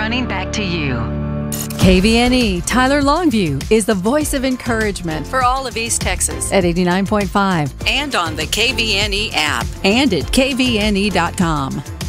running back to you. KVNE Tyler Longview is the voice of encouragement for all of East Texas at 89.5 And on the KVNE app. and at kvne.com.